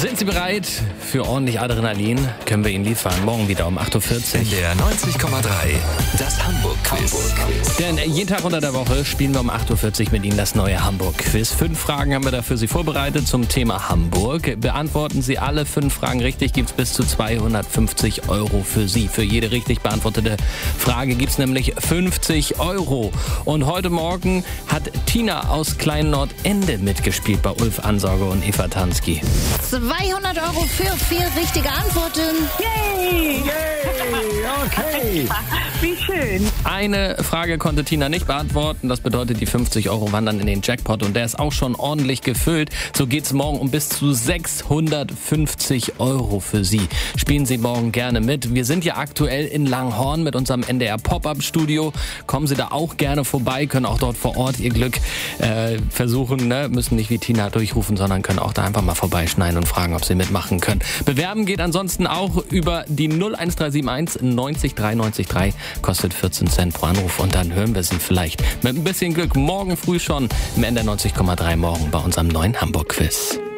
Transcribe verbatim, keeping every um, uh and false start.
Sind Sie bereit für ordentlich Adrenalin? Können wir Ihnen liefern. Morgen wieder um acht Uhr vierzig. In der neunzig Komma drei, das Hamburg-Quiz. Denn jeden Tag unter der Woche spielen wir um acht Uhr vierzig mit Ihnen das neue Hamburg-Quiz. Fünf Fragen haben wir da für Sie vorbereitet zum Thema Hamburg. Beantworten Sie alle fünf Fragen richtig, gibt es bis zu zweihundertfünfzig Euro für Sie. Für jede richtig beantwortete Frage gibt es nämlich fünfzig Euro. Und heute Morgen hat Tina aus Klein Nordende mitgespielt bei Ulf Ansauger und Eva Tansky. zweihundert Euro für vier richtige Antworten. Yay! Yay! Okay. Wie schön. Eine Frage konnte Tina nicht beantworten. Das bedeutet, die fünfzig Euro wandern in den Jackpot und der ist auch schon ordentlich gefüllt. So geht's morgen um bis zu sechshundertfünfzig Euro für Sie. Spielen Sie morgen gerne mit. Wir sind ja aktuell in Langhorn mit unserem N D R Pop-Up-Studio. Kommen Sie da auch gerne vorbei, können auch dort vor Ort Ihr Glück äh, versuchen. Ne? Müssen nicht wie Tina durchrufen, sondern können auch da einfach mal vorbeischneiden und fragen, ob Sie mitmachen können. Bewerben geht ansonsten auch über die null eins drei sieben eins neunzig drei neunzig drei. Kostet vierzehn Cent pro Anruf und dann hören wir Sie vielleicht mit ein bisschen Glück morgen früh schon im N D R neunzig Komma drei morgen bei unserem neuen Hamburg-Quiz.